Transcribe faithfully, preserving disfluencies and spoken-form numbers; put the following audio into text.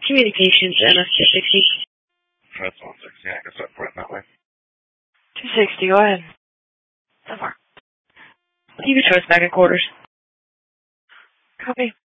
Communications, M S two sixty. That's one sixty. I can start putting that way. two sixty, go ahead. So far. Keep your choice back at quarters. Copy.